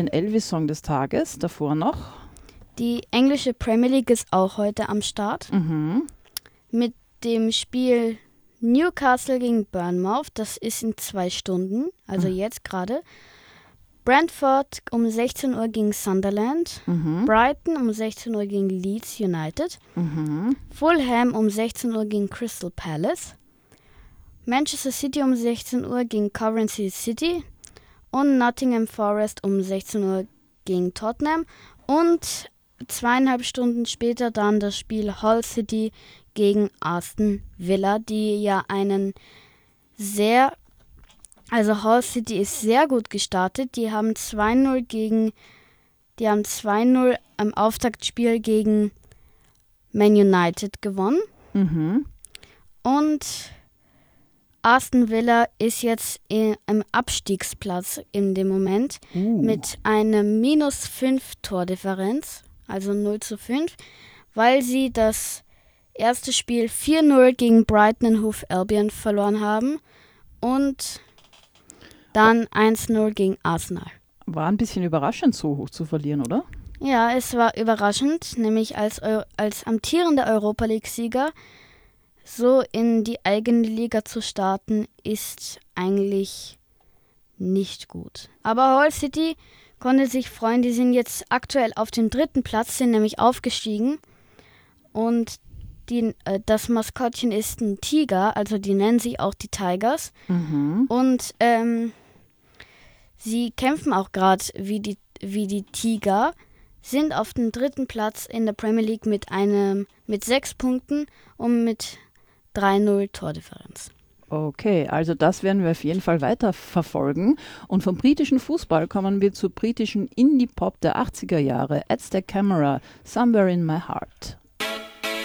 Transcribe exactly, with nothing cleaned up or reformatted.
Den Elvis-Song des Tages, davor noch. Die englische Premier League ist auch heute am Start. Mhm. Mit dem Spiel Newcastle gegen Bournemouth, das ist in zwei Stunden, also mhm. jetzt gerade. Brentford um sechzehn Uhr gegen Sunderland. Mhm. Brighton um sechzehn Uhr gegen Leeds United. Mhm. Fulham um sechzehn Uhr gegen Crystal Palace. Manchester City um sechzehn Uhr gegen Coventry City. Und Nottingham Forest um sechzehn Uhr gegen Tottenham. Und zweieinhalb Stunden später dann das Spiel Hull City gegen Aston Villa, die ja einen sehr, also Hull City ist sehr gut gestartet. Die haben zwei null gegen, die haben zwei null am Auftaktspiel gegen Man United gewonnen. Mhm. Und Aston Villa ist jetzt in, im Abstiegsplatz in dem Moment Uh. mit einer minus fünf Tordifferenz, also null zu fünf, weil sie das erste Spiel vier null gegen Brighton and Hove Albion verloren haben und dann eins null gegen Arsenal. War ein bisschen überraschend, so hoch zu verlieren, oder? Ja, es war überraschend, nämlich als, Eu- als amtierender Europa League-Sieger so in die eigene Liga zu starten, ist eigentlich nicht gut. Aber Hull City konnte sich freuen, die sind jetzt aktuell auf dem dritten Platz, sind nämlich aufgestiegen. Und die, äh, das Maskottchen ist ein Tiger, also die nennen sich auch die Tigers. Mhm. Und ähm, sie kämpfen auch gerade wie die, wie die Tiger, sind auf dem dritten Platz in der Premier League mit einem mit sechs Punkten und mit drei null Tordifferenz. Okay, also das werden wir auf jeden Fall weiter verfolgen. Und vom britischen Fußball kommen wir zu britischen Indie-Pop der achtziger Jahre. It's the Camera, Somewhere in My Heart.